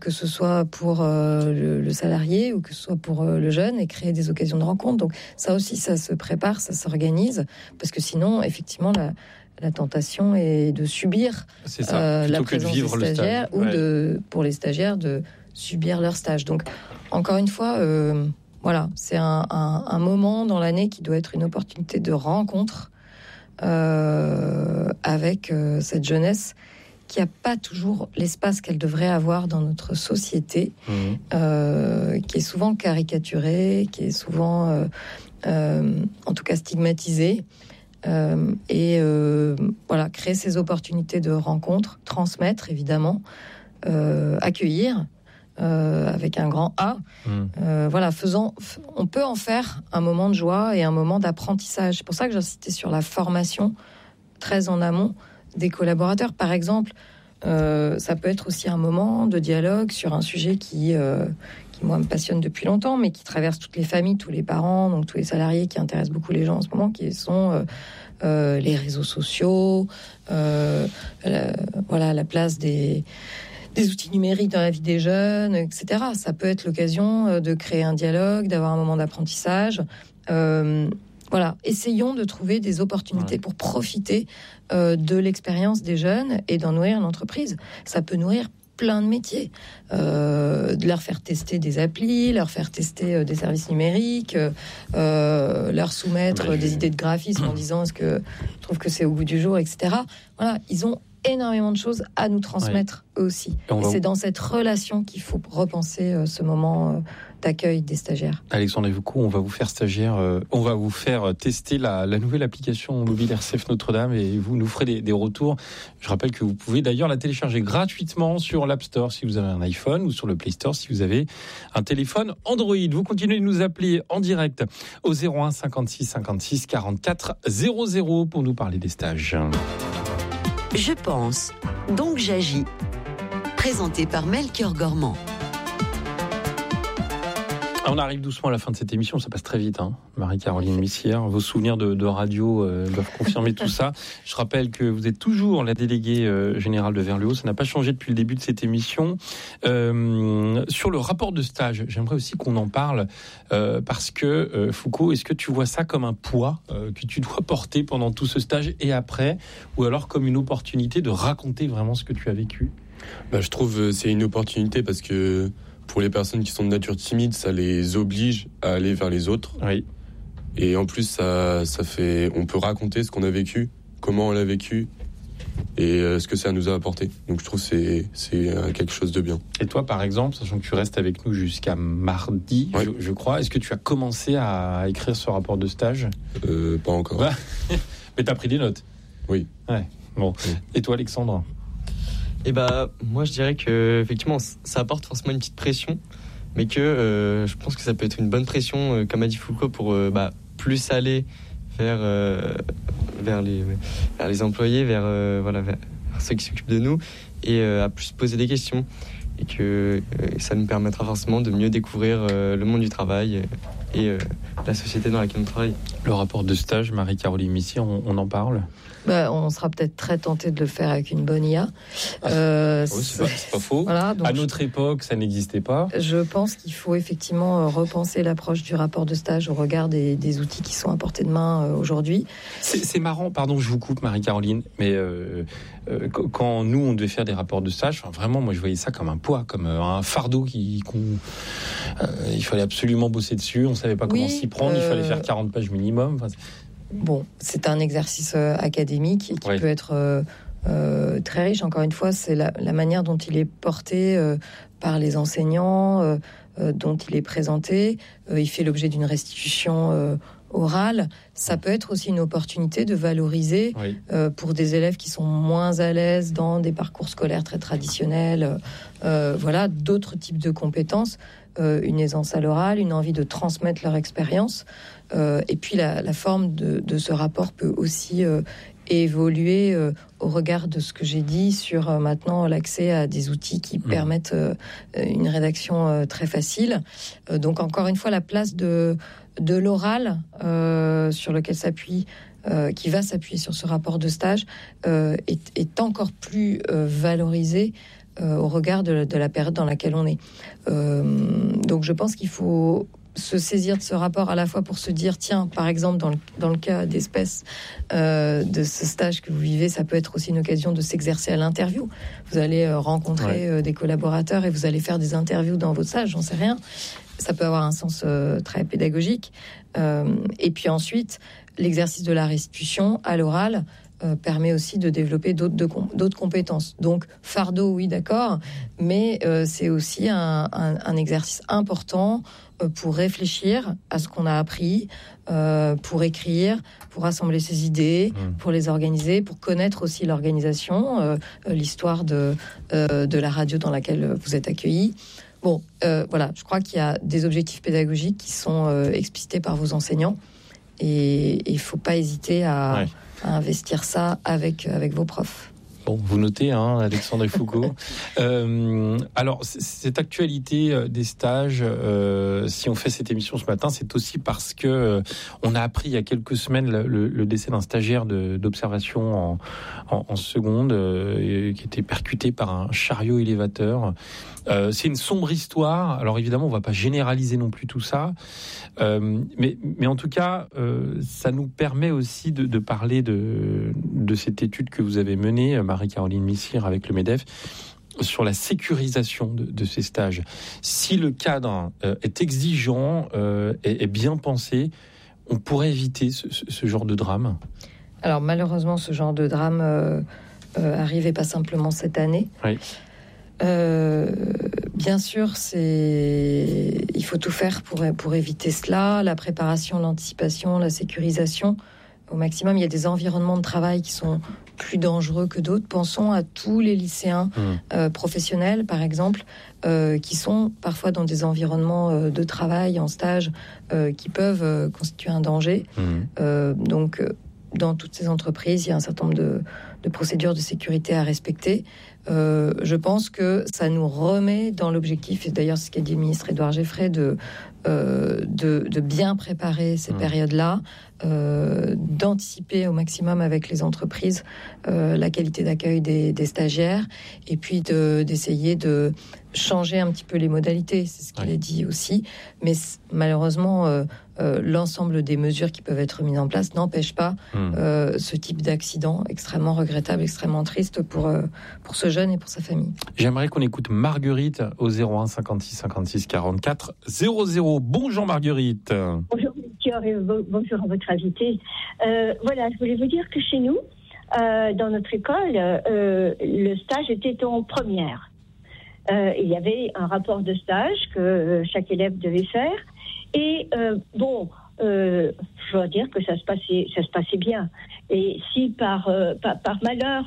que ce soit pour le salarié ou que ce soit pour le jeune, et créer des occasions de rencontre. Donc ça aussi, ça se prépare, ça s'organise, parce que sinon, effectivement, la tentation est de subir la présence des stagiaires, ou pour les stagiaires de subir leur stage. Donc, encore une fois, voilà, c'est un moment dans l'année qui doit être une opportunité de rencontre avec cette jeunesse qui n'a pas toujours l'espace qu'elle devrait avoir dans notre société, qui est souvent caricaturée, qui est souvent, en tout cas, stigmatisée. Voilà, créer ces opportunités de rencontre, transmettre évidemment, accueillir avec un grand A. Voilà, on peut en faire un moment de joie et un moment d'apprentissage. C'est pour ça que j'insistais sur la formation très en amont des collaborateurs. Par exemple, ça peut être aussi un moment de dialogue sur un sujet qui moi, me passionne depuis longtemps, mais qui traverse toutes les familles, tous les parents, donc tous les salariés, qui intéressent beaucoup les gens en ce moment, qui sont les réseaux sociaux, la place des outils numériques dans la vie des jeunes, etc. Ça peut être l'occasion de créer un dialogue, d'avoir un moment d'apprentissage. Voilà, essayons de trouver des opportunités pour profiter de l'expérience des jeunes et d'en nourrir l'entreprise. Ça peut nourrir plein de métiers, de leur faire tester des applis, leur faire tester des services numériques, leur soumettre des idées de graphisme en disant est-ce que je trouve que c'est au goût du jour, etc. Voilà, ils ont énormément de choses à nous transmettre eux aussi. Et c'est dans cette relation qu'il faut repenser ce moment d'accueil des stagiaires. Alexandre Devoucoux, on va vous faire on va vous faire tester la nouvelle application mobile RCF Notre-Dame, et vous nous ferez des retours. Je rappelle que vous pouvez d'ailleurs la télécharger gratuitement sur l'App Store si vous avez un iPhone, ou sur le Play Store si vous avez un téléphone Android. Vous continuez de nous appeler en direct au 01 56 56 44 00 pour nous parler des stages. Je pense, donc j'agis. Présenté par Melchior Gormand. On arrive doucement à la fin de cette émission, ça passe très vite, hein. Marie-Caroline Missière, vos souvenirs de radio doivent confirmer tout ça. Je rappelle que vous êtes toujours la déléguée générale de Vers-le-Haut, ça n'a pas changé depuis le début de cette émission. Sur le rapport de stage, j'aimerais aussi qu'on en parle, parce que Foucault, est-ce que tu vois ça comme un poids que tu dois porter pendant tout ce stage et après, ou alors comme une opportunité de raconter vraiment ce que tu as vécu ? Je trouve que c'est une opportunité, parce que pour les personnes qui sont de nature timide, ça les oblige à aller vers les autres. Oui. Et en plus, ça fait, on peut raconter ce qu'on a vécu, comment on l'a vécu, et ce que ça nous a apporté. Donc je trouve que c'est quelque chose de bien. Et toi, par exemple, sachant que tu restes avec nous jusqu'à mardi, je crois, est-ce que tu as commencé à écrire ce rapport de stage ? Pas encore. Ouais. Mais tu as pris des notes ? Oui. Ouais. Bon. Oui. Et toi, Alexandre ? Moi je dirais que effectivement ça apporte forcément une petite pression, mais que je pense que ça peut être une bonne pression, comme a dit Foucault, pour plus aller vers les employés, vers ceux qui s'occupent de nous, et à plus poser des questions, et que ça nous permettra forcément de mieux découvrir le monde du travail et la société dans laquelle on travaille. Le rapport de stage, Marie-Caroline Missière, on en parle ? On sera peut-être très tenté de le faire avec une bonne IA. C'est pas faux. Voilà, donc à notre époque, ça n'existait pas. Je pense qu'il faut effectivement repenser l'approche du rapport de stage au regard des outils qui sont à portée de main aujourd'hui. C'est marrant, pardon, je vous coupe, Marie-Caroline, mais quand nous, on devait faire des rapports de stage, vraiment, moi, je voyais ça comme un poids, comme un fardeau il fallait absolument bosser dessus, on savait pas comment s'y prendre, il fallait faire 40 pages minimum. Bon, c'est un exercice académique qui peut être très riche. Encore une fois, c'est la manière dont il est porté par les enseignants, dont il est présenté. Il fait l'objet d'une restitution orale. Ça peut être aussi une opportunité de valoriser pour des élèves qui sont moins à l'aise dans des parcours scolaires très traditionnels, d'autres types de compétences, une aisance à l'oral, une envie de transmettre leur expérience. Et puis la forme de ce rapport peut aussi évoluer au regard de ce que j'ai dit sur maintenant l'accès à des outils qui permettent une rédaction très facile. Donc encore une fois, la place de l'oral sur lequel qui va s'appuyer sur ce rapport de stage est encore plus valorisée au regard de la période dans laquelle on est. Donc je pense qu'il faut se saisir de ce rapport à la fois pour se dire, tiens, par exemple, dans le cas d'espèces de ce stage que vous vivez, ça peut être aussi une occasion de s'exercer à l'interview. Vous allez rencontrer des collaborateurs et vous allez faire des interviews dans votre stage, j'en sais rien. Ça peut avoir un sens très pédagogique. Et puis ensuite, l'exercice de la restitution à l'oral permet aussi de développer d'autres compétences. Donc, fardeau, oui, d'accord, mais c'est aussi un exercice important pour réfléchir à ce qu'on a appris, pour écrire, pour rassembler ses idées, pour les organiser, pour connaître aussi l'organisation, l'histoire de la radio dans laquelle vous êtes accueillis. Bon, voilà, je crois qu'il y a des objectifs pédagogiques qui sont explicités par vos enseignants et il ne faut pas hésiter à investir ça avec vos profs. Bon, vous notez, Alexandre Foucault. Alors, cette actualité des stages, si on fait cette émission ce matin, c'est aussi parce que on a appris il y a quelques semaines le décès d'un stagiaire d'observation en seconde qui était percuté par un chariot élévateur. C'est une sombre histoire. Alors évidemment, on ne va pas généraliser non plus tout ça, mais en tout cas, ça nous permet aussi de parler de cette étude que vous avez menée, Marie-Caroline Missire, avec le MEDEF, sur la sécurisation de ces stages. Si le cadre est exigeant, est bien pensé, on pourrait éviter ce genre de drame. Alors malheureusement, ce genre de drame arrivait pas simplement cette année. Oui. Bien sûr, il faut tout faire pour éviter cela, la préparation, l'anticipation, la sécurisation. Au maximum, il y a des environnements de travail qui sont plus dangereux que d'autres. Pensons à tous les lycéens professionnels, par exemple, qui sont parfois dans des environnements de travail, en stage, qui peuvent constituer un danger. Donc, dans toutes ces entreprises, il y a un certain nombre de procédures de sécurité à respecter. Je pense que ça nous remet dans l'objectif, et d'ailleurs c'est ce qu'a dit le ministre Édouard Geffray, de bien préparer ces périodes-là, d'anticiper au maximum avec les entreprises la qualité d'accueil des stagiaires, et puis d'essayer de changer un petit peu les modalités, c'est ce qu'il a dit aussi. Mais malheureusement, l'ensemble des mesures qui peuvent être mises en place n'empêche pas ce type d'accident extrêmement regrettable, extrêmement triste pour ce jeune et pour sa famille. J'aimerais qu'on écoute Marguerite au 01 56 56 44 00. Bonjour Marguerite. Bonjour Melchior et bonjour à votre invité. Voilà, je voulais vous dire que chez nous, dans notre école, le stage était en première. Il y avait un rapport de stage que chaque élève devait faire. Et je dois dire que ça se passait bien. Et si par malheur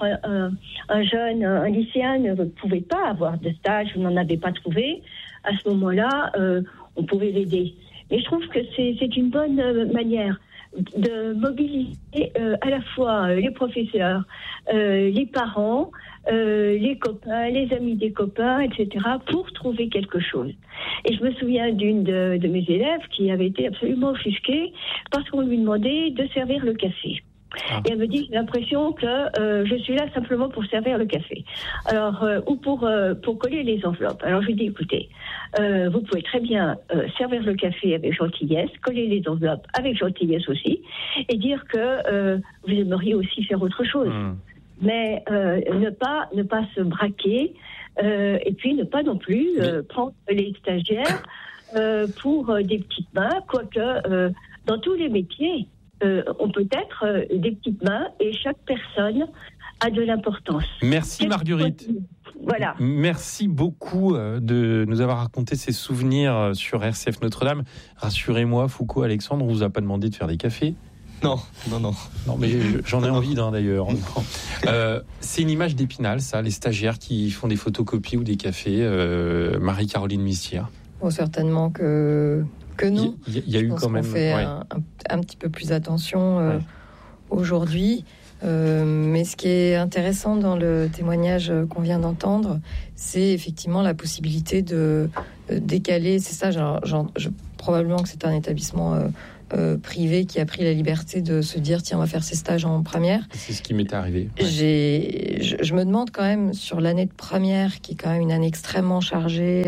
un lycéen ne pouvait pas avoir de stage, vous n'en avez pas trouvé, à ce moment-là, on pouvait l'aider. Mais je trouve que c'est une bonne manière de mobiliser à la fois les professeurs, les parents, les copains, les amis des copains, etc., pour trouver quelque chose. Et je me souviens d'une de mes élèves qui avait été absolument offusquée parce qu'on lui demandait de servir le café. Et elle me dit, j'ai l'impression que je suis là simplement pour servir le café. Alors, ou pour coller les enveloppes. Alors je lui dis, écoutez, vous pouvez très bien servir le café avec gentillesse, coller les enveloppes avec gentillesse aussi, et dire que vous aimeriez aussi faire autre chose. Mais ne pas se braquer, et puis ne pas non plus prendre les stagiaires pour des petites mains, quoique dans tous les métiers, on peut être des petites mains et chaque personne a de l'importance. Merci Marguerite. Voilà. Merci beaucoup de nous avoir raconté ces souvenirs sur RCF Notre-Dame. Rassurez-moi, Foucault, Alexandre, on vous a pas demandé de faire des cafés? Non, mais j'en ai envie d'ailleurs. C'est une image d'Épinal, ça, les stagiaires qui font des photocopies ou des cafés. Marie-Caroline Missire. Bon, certainement que non. Il y a eu quand même. On fait un petit peu plus attention aujourd'hui. Mais ce qui est intéressant dans le témoignage qu'on vient d'entendre, c'est effectivement la possibilité de décaler. C'est ça, probablement que c'est un établissement privé qui a pris la liberté de se dire tiens, on va faire ses stages en première. C'est ce qui m'était arrivé. Ouais. Je me demande quand même sur l'année de première, qui est quand même une année extrêmement chargée,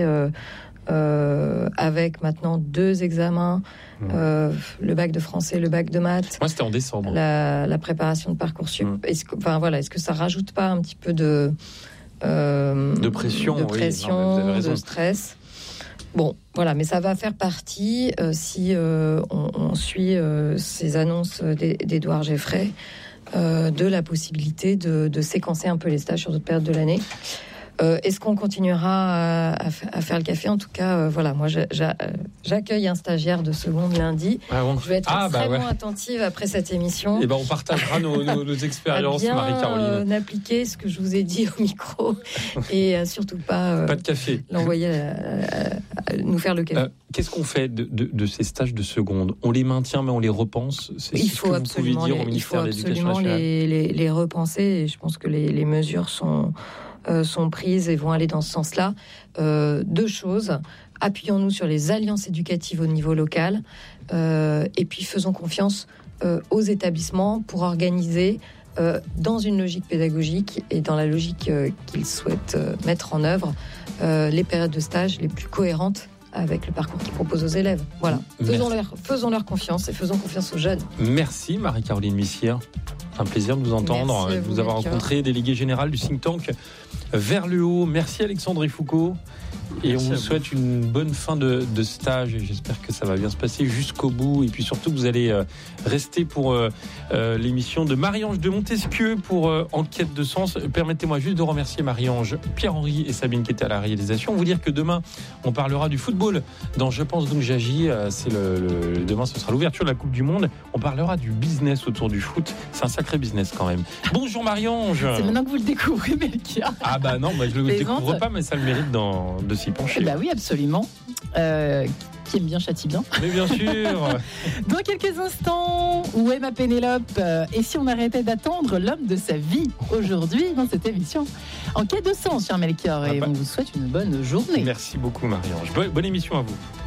avec maintenant 2 examens, le bac de français, le bac de maths. Moi, c'était en décembre. La préparation de Parcoursup. Est-ce que ça rajoute pas un petit peu de pression, de stress? Bon, voilà, mais ça va faire partie, si on suit ces annonces d'Édouard Geffray, de la possibilité de séquencer un peu les stages sur d'autres périodes de l'année. Est-ce qu'on continuera à faire le café? En tout cas, voilà, moi j'accueille un stagiaire de seconde lundi. Je vais être extrêmement attentive après cette émission. Et on partagera nos expériences, Marie-Caroline. Appliquer ce que je vous ai dit au micro et surtout pas de café. L'envoyer nous faire le café. Qu'est-ce qu'on fait de ces stages de seconde? On les maintient, mais on les repense? Il faut absolument les repenser, et je pense que les mesures sont prises et vont aller dans ce sens-là. 2 choses. Appuyons-nous sur les alliances éducatives au niveau local, et puis faisons confiance aux établissements pour organiser dans une logique pédagogique et dans la logique qu'ils souhaitent mettre en œuvre les périodes de stage les plus cohérentes avec le parcours qu'ils proposent aux élèves. Voilà. Faisons-leur confiance et faisons confiance aux jeunes. Merci Marie-Caroline Missière. Un plaisir de vous entendre, de vous avoir rencontré, déléguée générale du think tank Vers le haut. Merci Alexandre Foucault. Et merci, on vous souhaite une bonne fin de stage. Et j'espère que ça va bien se passer jusqu'au bout. Et puis surtout, vous allez rester pour l'émission de Marie-Ange de Montesquieu pour Enquête de sens. Permettez-moi juste de remercier Marie-Ange, Pierre-Henri et Sabine qui étaient à la réalisation. Vous dire que demain, on parlera du football dans Je pense donc j'agis. C'est demain, ce sera l'ouverture de la Coupe du Monde. On parlera du business autour du foot. C'est un sacré business quand même. Bonjour Marie-Ange. C'est maintenant que vous le découvrez, Melchior. Ah bah non, je le découvre pas, mais ça le mérite de s'y pencher. Bah oui, absolument. Qui aime bien châtie bien. Mais bien sûr. Dans quelques instants, où est ma Pénélope? Et si on arrêtait d'attendre l'homme de sa vie aujourd'hui dans cette émission? En quête de sens, cher Melchior, et on vous souhaite une bonne journée. Merci beaucoup Marie-Ange. Bonne émission à vous.